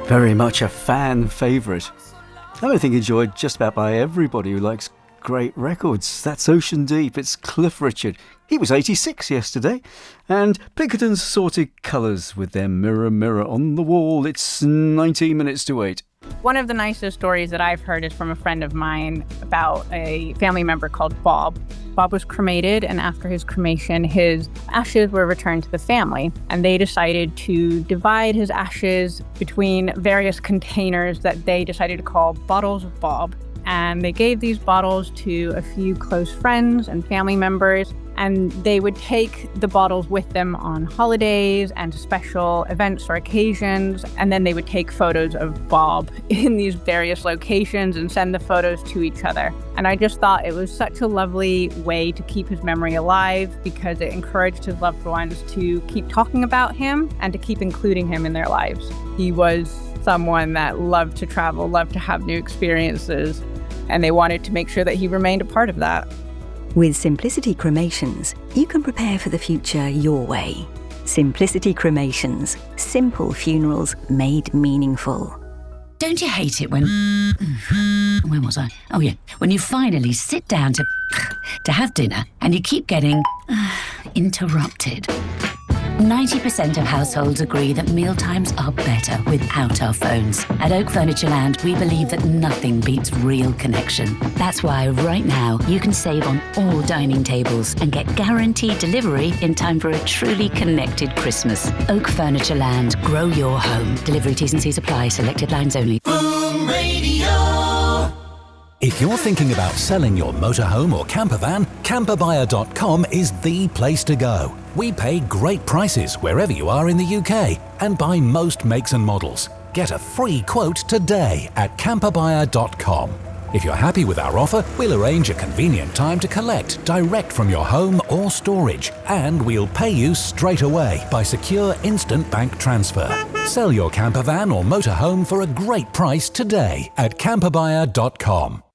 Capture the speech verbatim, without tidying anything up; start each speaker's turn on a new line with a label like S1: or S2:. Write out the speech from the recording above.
S1: Very much a fan favourite. I think enjoyed just about by everybody who likes great records. That's Ocean Deep, it's Cliff Richard. He was eighty-six yesterday. And Pinkerton's Assorted Colours with their Mirror, Mirror on the Wall. It's nineteen minutes to eight.
S2: One of the nicest stories that I've heard is from a friend of mine about a family member called Bob. Bob was cremated, and after his cremation, his ashes were returned to the family, and they decided to divide his ashes between various containers that they decided to call Bottles of Bob. And they gave these bottles to a few close friends and family members, and they would take the bottles with them on holidays and special events or occasions, and then they would take photos of Bob in these various locations and send the photos to each other. And I just thought it was such a lovely way to keep his memory alive, because it encouraged his loved ones to keep talking about him and to keep including him in their lives. He was someone that loved to travel, loved to have new experiences, and they wanted to make sure that he remained a part of that.
S3: With Simplicity Cremations, you can prepare for the future your way. Simplicity Cremations. Simple funerals made meaningful.
S4: Don't you hate it when... Where was I? Oh, yeah. When you finally sit down to... to have dinner and you keep getting... interrupted. ninety percent of households agree that mealtimes are better without our phones. At Oak Furniture Land, we believe that nothing beats real connection. That's why right now you can save on all dining tables and get guaranteed delivery in time for a truly connected Christmas. Oak Furniture Land. Grow your home. Delivery T's and C's apply. Selected lines only.
S5: Boom Radio. If you're thinking about selling your motorhome or camper van, camper buyer dot com is the place to go. We pay great prices wherever you are in the U K and buy most makes and models. Get a free quote today at camper buyer dot com. If you're happy with our offer, we'll arrange a convenient time to collect direct from your home or storage, and we'll pay you straight away by secure instant bank transfer. Sell your camper van or motorhome for a great price today at camper buyer dot com.